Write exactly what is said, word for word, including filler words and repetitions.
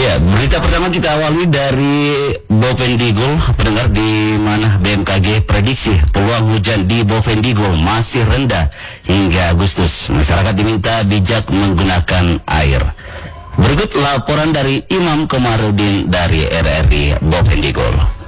Ya, berita pertama kita awali dari Bovendigul. Pendengar, di mana B M K G prediksi peluang hujan di Bovendigul masih rendah hingga Agustus. Masyarakat diminta bijak menggunakan air. Berikut laporan dari Imam Komarudin dari R R I Bovendigul.